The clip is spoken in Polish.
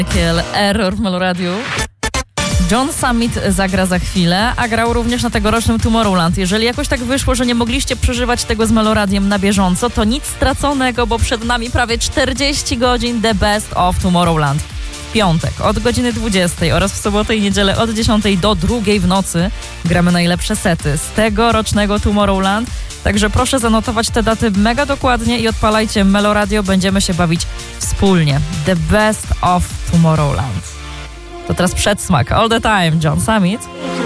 Error w Meloradiu. John Summit zagra za chwilę, a grał również na tegorocznym Tomorrowland. Jeżeli jakoś tak wyszło, że nie mogliście przeżywać tego z Meloradiem na bieżąco, to nic straconego, bo przed nami prawie 40 godzin The Best of Tomorrowland. W piątek od godziny 20 oraz w sobotę i niedzielę od 10 do 2 w nocy gramy najlepsze sety z tegorocznego Tomorrowland. Także proszę zanotować te daty mega dokładnie i odpalajcie Meloradio. Będziemy się bawić wspólnie. The Best of Tomorrowland. To teraz przedsmak. All the time, John Summit.